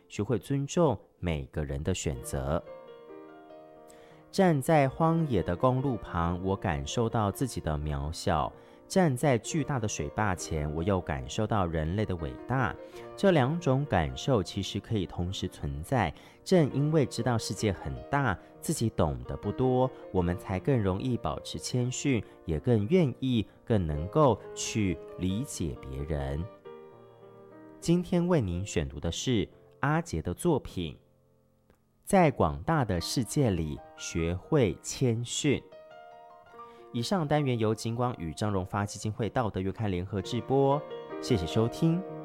学会尊重每个人的选择。站在荒野的公路旁，我感受到自己的渺小；站在巨大的水坝前，我又感受到人类的伟大。这两种感受其实可以同时存在。正因为知道世界很大，自己懂得不多，我们才更容易保持谦逊，也更愿意、更能够去理解别人。今天为您选读的是阿杰的作品，在广大的世界里学会谦逊。以上单元由景广与张荣发基金会道德月刊联合制播，谢谢收听。